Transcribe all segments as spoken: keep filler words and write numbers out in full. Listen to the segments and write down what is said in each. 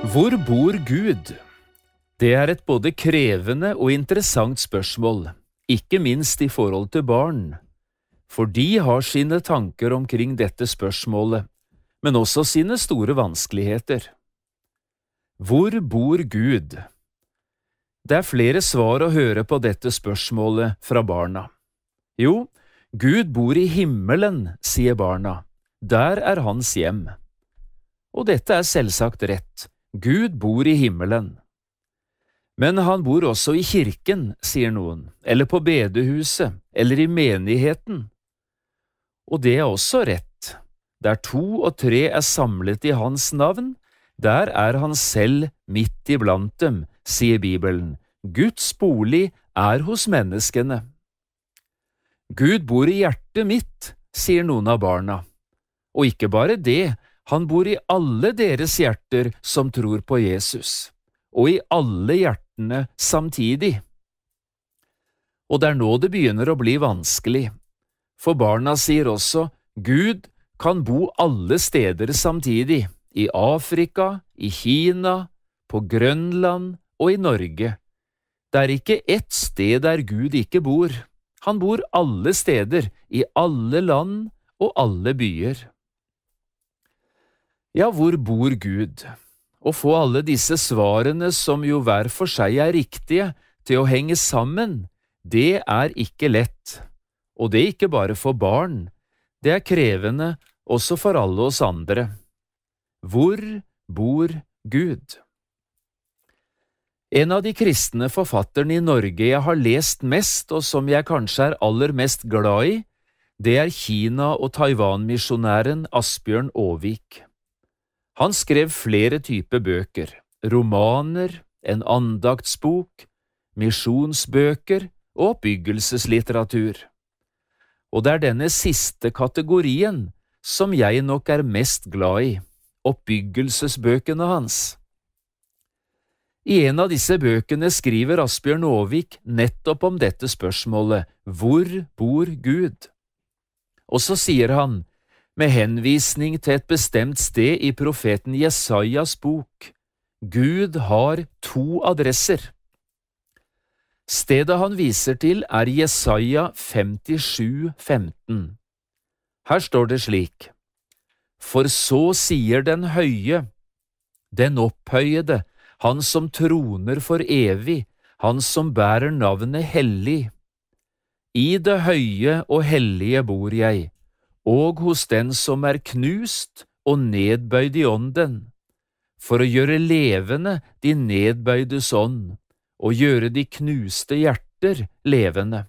Hvor bor Gud? Det er et både krevende og interessant spørsmål, ikke minst i forhold til barn. For de har sine tanker omkring dette spørsmålet, men også sine store vanskeligheter. Hvor bor Gud? Det er flere svar å høre på dette spørsmålet fra barna. Jo, Gud bor i himmelen, sier barna. Der er hans hjem. Og dette er selvsagt rett. Gud bor i himmelen. Men han bor også i kirken, sier noen, eller på bedehuset, eller i menigheten. Og det er også rett. Der to og tre er samlet i hans navn, der er han selv midt iblant dem, sier Bibelen. Guds bolig er hos menneskene. Gud bor i hjertet mitt, sier noen av barna. Og ikke bare det, han bor i alle deres hjerter som tror på Jesus, og i alle hjertene samtidig. Og det er nå det begynner å bli vanskelig, for barna sier også, Gud kan bo alle steder samtidig, i Afrika, i Kina, på Grønland og i Norge. Det er ikke ett sted der Gud ikke bor. Han bor alle steder, i alle land og alle byer. Ja, hvor bor Gud? Å få alle disse svarene som jo hver for seg er riktige, til å henge sammen, det er ikke lett. Og det er ikke bare for barn, det er krevende også for alle oss andre. Hvor bor Gud? En av de kristne forfatterne i Norge jeg har lest mest, og som jeg kanskje er aller mest glad i, det er Kina- og Taiwan-misjonæren Asbjørn Aavik. Han skrev flere typer bøker, romaner, en andaktsbok, misjonsbøker og oppbyggelseslitteratur. Og det er denne siste kategorien som jeg nok er mest glad i, oppbyggelsesbøkene hans. I en av disse bøkene skriver Asbjørn Aavik nettopp om dette spørsmålet, hvor bor Gud? Og så sier han, med henvisning til et bestemt sted i profeten Jesajas bok, Gud har to adresser. Stedet han viser til er Jesaja femtisju femten. Her står det slik, For så sier den høye, den opphøyede, han som troner for evig, han som bærer navnet hellig. I det høye og hellige bor jeg, og hos den som er knust og nedbøyd i ånden, for å gjøre levende de nedbøydes ånd, og gjøre de knuste hjerter levende.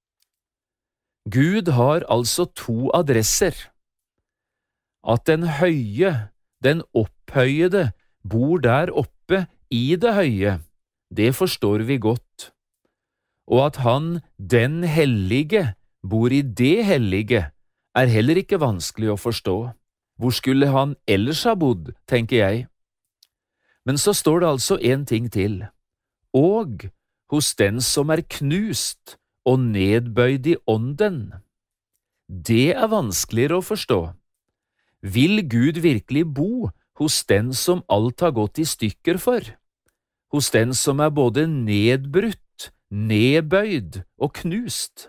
Gud har altså to adresser. At den høye, den opphøyede, bor der oppe i det høye, det forstår vi godt. Og at han, den hellige, bor i det hellige, er heller ikke vanskelig å forstå. Hvor skulle han ellers ha bodd, tenker jeg. Men så står det altså en ting til. Og hos den som er knust og nedbøyd i ånden. Det er vanskeligere å forstå. Vil Gud virkelig bo hos den som alt har gått i stykker for? Hos den som er både nedbrutt, nedbøyd og knust?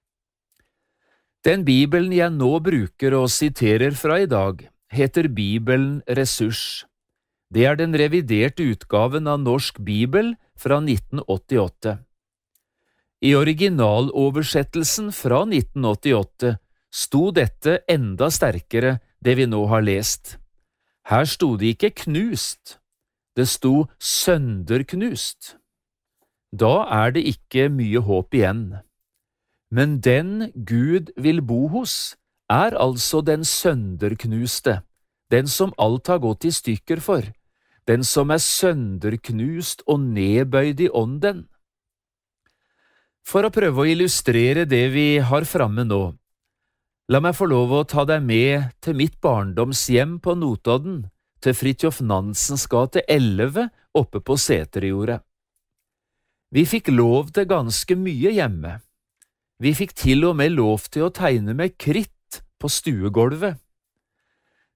Den Bibelen jeg nå bruker og siterer fra i dag, heter Bibelen Ressurs. Det er den reviderte utgaven av Norsk Bibel fra nitten åttiåtte. I originaloversettelsen fra nitten åttiåtte sto dette enda sterkere, det vi nå har lest. Her sto det ikke knust, det sto sønderknust. Da er det ikke mye håp igjen. Men den Gud vil bo hos, er altså den sønderknuste, den som alt har gått i stykker for, den som er sønderknust og nedbøyd i ånden. For å prøve å illustrere det vi har framme nå, la meg få lov å ta deg med til mitt barndomshjem på Notodden, til Fridtjof Nansens gate elleve oppe på Seterjordet. Vi fikk lov til ganske mye hjemme. Vi fikk til og med lov til å tegne med kritt på stuegolvet.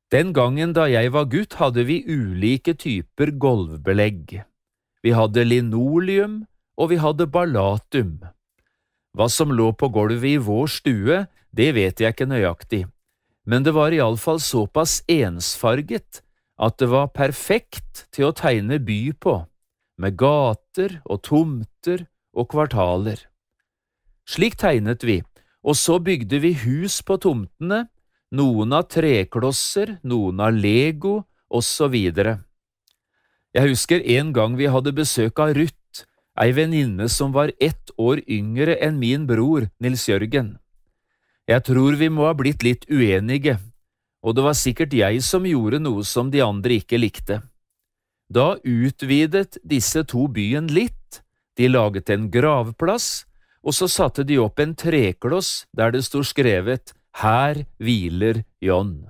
Den gangen da jeg var gutt hadde vi ulike typer gulvbelegg. Vi hadde linoleum, og vi hadde ballatum. Hva som lå på gulvet i vår stue, det vet jeg ikke nøyaktig, men det var i alle fall såpass ensfarget at det var perfekt til å tegne by på, med gater og tomter og kvartaler. Slik tegnet vi, og så bygde vi hus på tomtene, noen av treklosser, noen av Lego, og så videre. Jeg husker en gang vi hadde besøk av Ruth, ei venninne som var ett år yngre enn min bror, Nils Jørgen. Jeg tror vi må ha blitt litt uenige, og det var sikkert jeg som gjorde noe som de andre ikke likte. Da utvidet disse to byen litt, de laget en gravplass, og så satte de opp en trekloss der det stod skrevet «Her hviler John».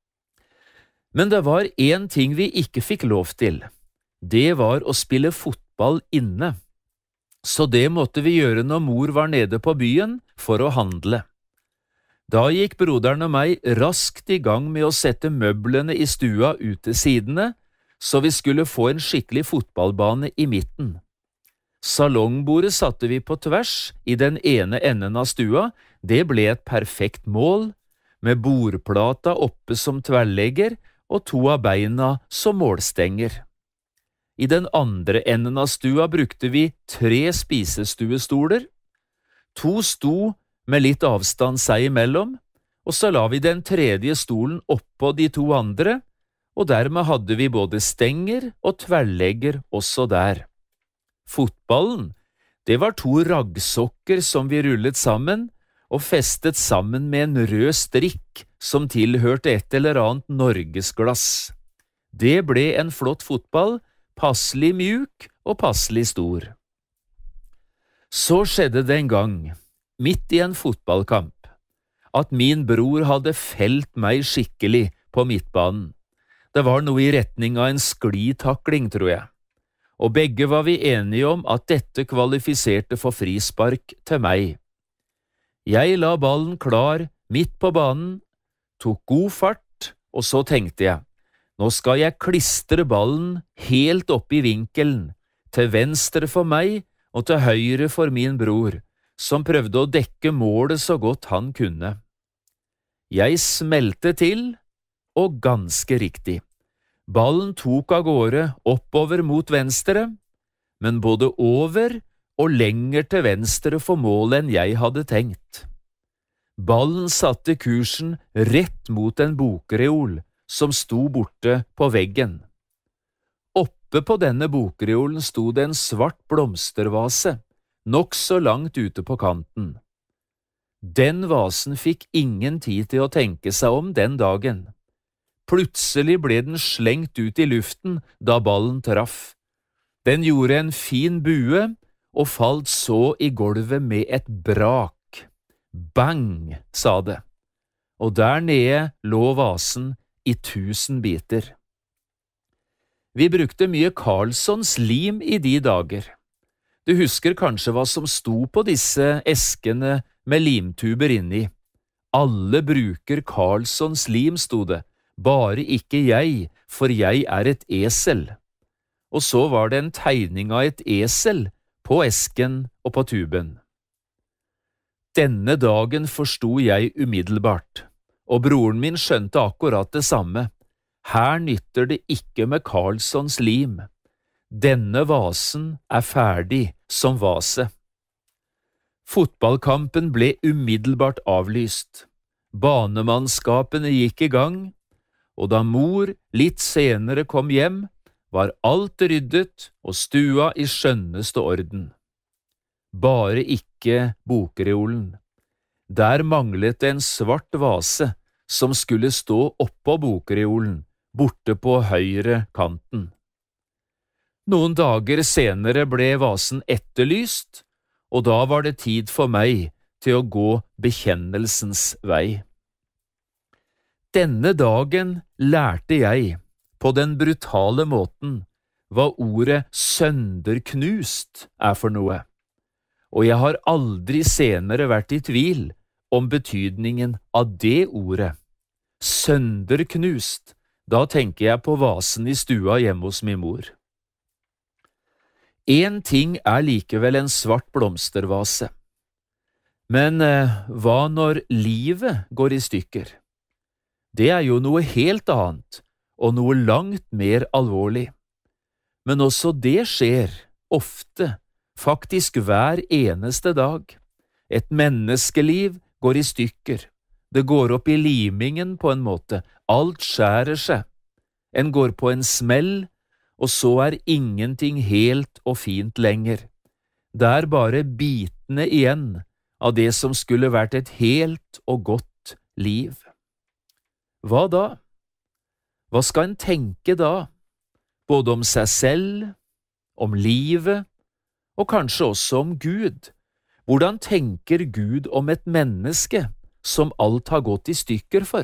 Men det var en ting vi ikke fikk lov til. Det var å spille fotball inne. Så det måtte vi gjøre når mor var nede på byen for å handle. Da gikk broderen og meg raskt i gang med å sette møblene i stua ut til sidene, så vi skulle få en skikkelig fotballbane i midten. Salongbordet satte vi på tvers i den ene enden av stua, det ble et perfekt mål, med bordplata oppe som tverrlegger og to av beina som målstenger. I den andre enden av stua brukte vi tre spisestuestoler, to sto med litt avstand seg imellom, og så la vi den tredje stolen oppå de to andre, og dermed hadde vi både stenger og tverrlegger også der. Fotballen, det var to raggsokker som vi rullet sammen og festet sammen med en rød strikk som tilhørte et eller annet norgesglass. Det ble en flott fotball, passelig mjuk og passelig stor. Så skjedde det en gang, midt i en fotballkamp, at min bror hadde felt meg skikkelig på midtbanen. Det var noe i retning av en sklitakling, tror jeg. Og begge var vi enige om at dette kvalifiserte for frispark til meg. Jeg la ballen klar midt på banen, tok god fart, og så tenkte jeg, nå skal jeg klistre ballen helt opp i vinkelen, til venstre for meg og til høyre for min bror, som prøvde å dekke målet så godt han kunne. Jeg smelte til, og ganske riktig. Ballen tok av gårde oppover mot venstre, men både over og lenger til venstre for målet enn jeg hadde tenkt. Ballen satte kursen rett mot en bokreol som sto borte på veggen. Oppe på denne bokreolen sto det en svart blomstervase, nok så langt ute på kanten. Den vasen fikk ingen tid til å tenke seg om den dagen. Plutselig ble den slengt ut i luften da ballen traff. Den gjorde en fin bue og falt så i gulvet med et brak. Bang, sa det. Og der nede lå vasen i tusen biter. Vi brukte mye Carlssons lim i de dager. Du husker kanskje hva som sto på disse eskene med limtuber inni. Alle bruker Carlssons lim, sto det. Bare ikke jeg, for jeg er et esel. Og så var det en tegning av et esel på esken og på tuben. Denne dagen forsto jeg umiddelbart, og broren min skjønte akkurat det samme. Her nytter det ikke med Carlssons lim. Denne vasen er ferdig som vase. Fotballkampen ble umiddelbart avlyst. Banemannskapene gikk i gang, og da mor litt senere kom hjem, var alt ryddet og stua i skjønneste orden. Bare ikke bokreolen. Der manglet en svart vase som skulle stå oppå bokreolen, borte på høyre kanten. Noen dager senere ble vasen etterlyst, og da var det tid for meg til å gå bekjennelsens vei. Denne dagen lærte jeg, på den brutale måten, hva ordet sønderknust er for noe, og jeg har aldri senere vært i tvil om betydningen av det ordet. Sønderknust, da tenker jeg på vasen i stua hjemme hos min mor. En ting er likevel en svart blomstervase. Men eh, hva når livet går i stykker? Det er jo noe helt annet, og noe langt mer alvorlig. Men også det skjer, ofte, faktisk hver eneste dag. Et menneskeliv går i stykker. Det går opp i limingen på en måte. Alt skjærer seg. En går på en smell, og så er ingenting helt og fint lenger. Det er bare bitene igjen av det som skulle vært et helt og godt liv. Hva da? Hva skal en tenke da? Både om seg selv, om livet, og kanskje også om Gud. Hvordan tenker Gud om et menneske som alt har gått i stykker for?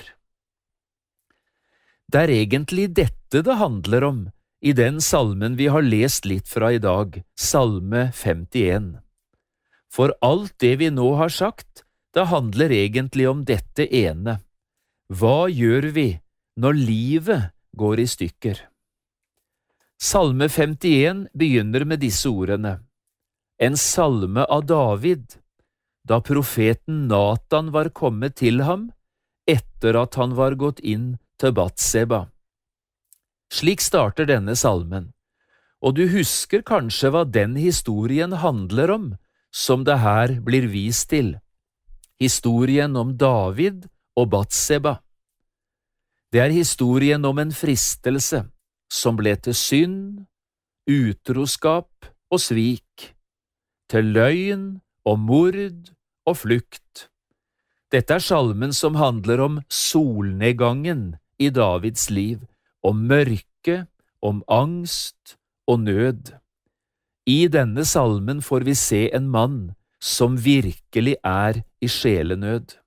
Det er egentlig dette det handler om i den salmen vi har lest litt fra i dag, salme femtien. For alt det vi nå har sagt, det handler egentlig om dette ene. Hva gjør vi når livet går i stykker? Salme femtien begynner med disse ordene. En salme av David, da profeten Natan var kommet til ham, etter at han var gått inn til Batseba. Slik starter denne salmen, og du husker kanskje hva den historien handler om, som det her blir vist til. Historien om David og Batseba. Det er historien om en fristelse som ble til synd, utroskap og svik, til løgn og mord og flukt. Dette er salmen som handler om solnedgangen i Davids liv, om mørke, om angst og nød. I denne salmen får vi se en mann som virkelig er i sjelenød.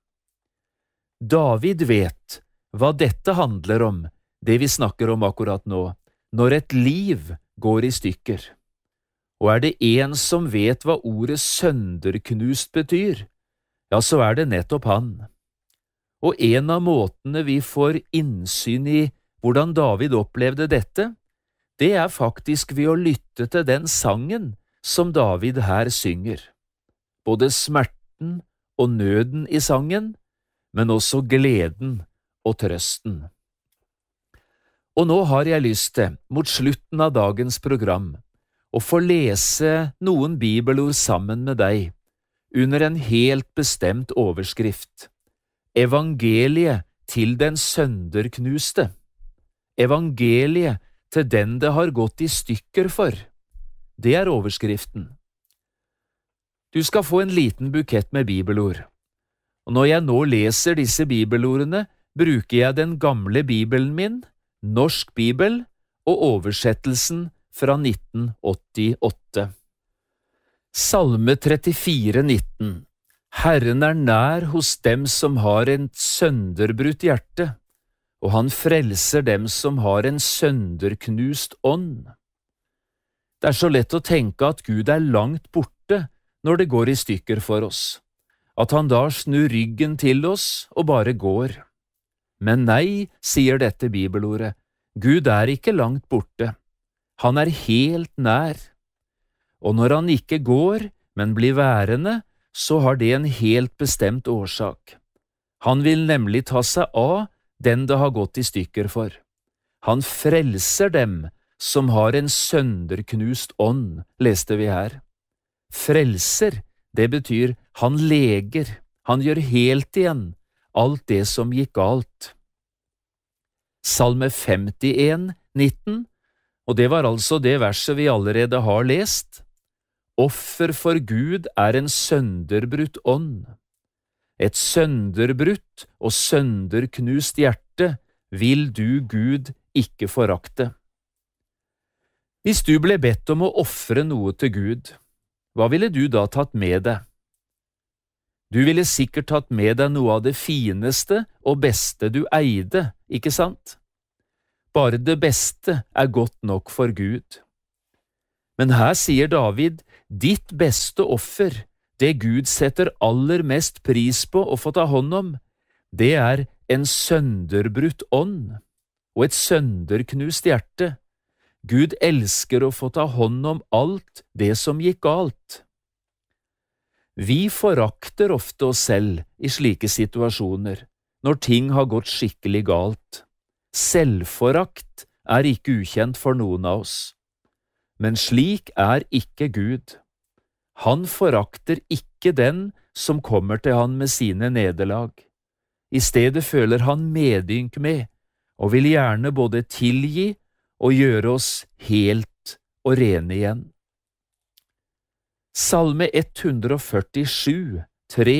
David vet hva dette handler om, det vi snakker om akkurat nå, når et liv går i stykker. Og er det en som vet hva ordet sønderknust betyr, ja, så er det nettopp han. Og en av måtene vi får innsyn i hvordan David opplevde dette, det er faktisk ved å lytte til den sangen som David her synger. Både smerten og nøden i sangen, men også gleden og trøsten. Og nå har jeg lyst til, mot slutten av dagens program, å få lese noen bibelord sammen med deg, under en helt bestemt overskrift. Evangeliet til den sønderknuste. Evangeliet til den det har gått i stykker for. Det er overskriften. Du skal få en liten bukett med bibelord. Og når jeg nå leser disse bibelordene, bruker jeg den gamle bibelen min, Norsk Bibel, og oversettelsen fra nitten åttiåtte. Salme trettifire, nitten. Herren er nær hos dem som har et sønderbrutt hjerte, og han frelser dem som har en sønderknust ånd. Det er så lett å tenke at Gud er langt borte når det går i stykker for oss, at han da snur ryggen til oss og bare går. Men nei, sier dette bibelordet, Gud er ikke langt borte. Han er helt nær. Og når han ikke går, men blir værende, så har det en helt bestemt årsak. Han vil nemlig ta seg av den det har gått i stykker for. Han frelser dem som har en sønderknust ånd, leste vi her. Frelser, det betyr han leger, han gjør helt igjen alt det som gikk galt. Salme femtien, nitten, og det var altså det verset vi allerede har lest. Offer for Gud er en sønderbrutt ånd. Et sønderbrutt og sønderknust hjerte vil du, Gud, ikke forakte. Hvis du ble bedt om å ofre noe til Gud, hva ville du da tatt med deg? Du ville sikkert tatt med deg noe av det fineste og beste du eide, ikke sant? Bare det beste er godt nok for Gud. Men her sier David, ditt beste offer, det Gud setter aller mest pris på å få ta hånd om, det er en sønderbrutt ånd og et sønderknust hjerte. Gud elsker å få ta hånd om alt det som gikk galt. Vi forakter ofte oss selv i slike situasjoner, når ting har gått skikkelig galt. Selvforakt er ikke ukjent for noen av oss. Men slik er ikke Gud. Han forakter ikke den som kommer til han med sine nederlag. I stedet føler han medynk med, og vil gjerne både tilgi og gjøre oss helt og rene igjen. Salme ett hundre førtisju, tre.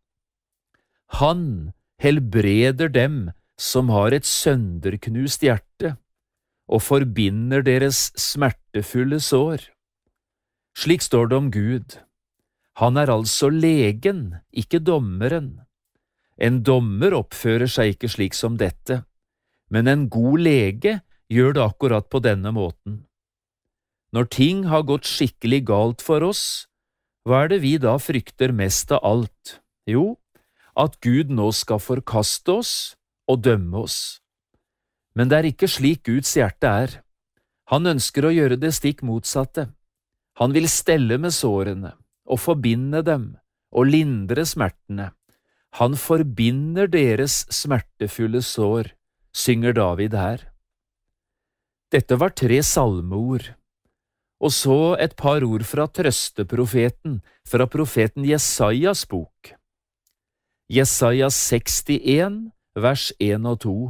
Han helbreder dem som har et sønderknust hjerte, og forbinder deres smertefulle sår. Slik står det om Gud. Han er altså legen, ikke dommeren. En dommer oppfører seg ikke slik som dette, men en god lege gjør det akkurat på denne måten. Når ting har gått skikkelig galt for oss, hva er det vi da frykter mest av alt? Jo, at Gud nå skal forkaste oss og dømme oss. Men det er ikke slik Guds hjerte er. Han ønsker å gjøre det stikk motsatte. Han vil stelle med sårene og forbinde dem og lindre smertene. Han forbinder deres smertefulle sår, synger David her. Dette var tre salmeord, og så et par ord fra trøsteprofeten, fra profeten Jesajas bok. Jesaja sekstien, vers en og to.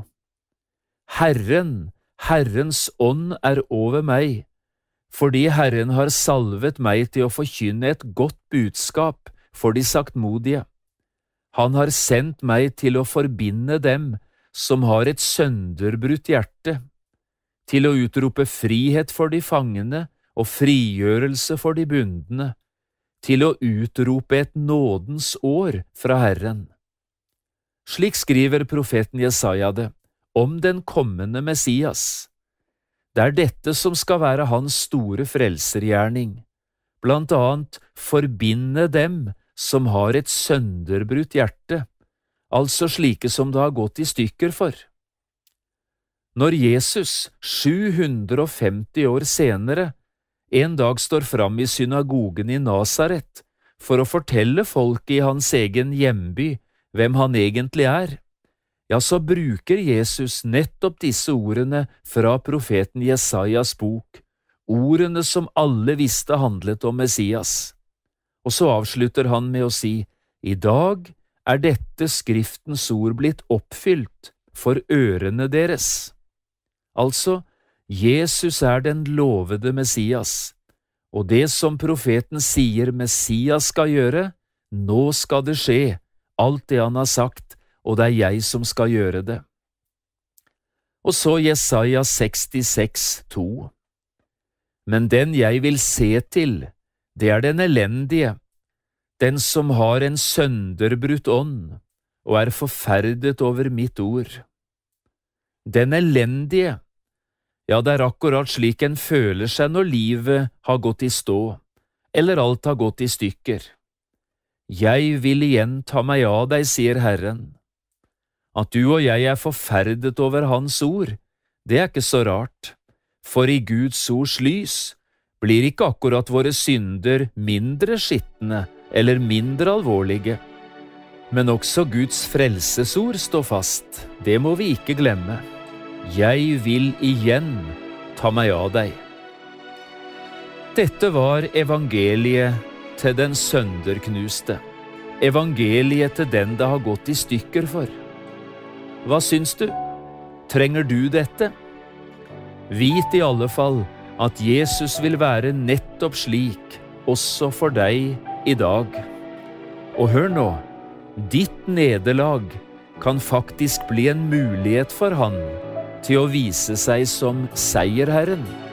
Herren, Herrens ånd er over meg, fordi Herren har salvet meg til å forkynne et godt budskap for de saktmodige. Han har sendt meg til å forbinde dem som har et sønderbrutt hjerte, til å utrope frihet for de fangene og frigjørelse for de bundne, til å utrope et nådens år fra Herren. Slik skriver profeten Jesaja det om den kommende Messias. Det er dette som skal være hans store frelsergjerning, blant annet forbinde dem som har et sønderbrutt hjerte, altså slike som det har gått i stykker for. Når Jesus, sju hundre femti år senere, en dag står fram i synagogen i Nasaret for å fortelle folket i hans egen hjemby hvem han egentlig er, ja, så bruker Jesus nettopp disse ordene fra profeten Jesajas bok, ordene som alle visste handlet om Messias. Og så avslutter han med å si, i dag er dette skriftens ord blitt oppfylt for ørene deres. Altså, Jesus er den lovede Messias, og det som profeten sier Messias skal gjøre, nå skal det skje, alt det han har sagt, og det er jeg som skal gjøre det. Og så Jesaja sekstiseks, to. Men den jeg vil se til, det er den elendige, den som har en sønderbrutt ånd, og er forferdet over mitt ord. Den elendige, ja, det er akkurat slik en føler seg når livet har gått i stå, eller alt har gått i stykker. Jeg vil igjen ta meg av deg, sier Herren. At du og jeg er forferdet over hans ord, det er ikke så rart, for i Guds ords lys blir ikke akkurat våre synder mindre skitne eller mindre alvorlige. Men også Guds frelsesord står fast, det må vi ikke glemme. Jeg vil igjen ta meg av deg. Dette var evangeliet til den sønderknuste, evangeliet til den det har gått i stykker for. Hva syns du? Trenger du dette? Vit i alle fall at Jesus vil være nettopp slik, også for deg i dag. Og hør nå, ditt nederlag kan faktisk bli en mulighet for han til å vise seg som seierherren.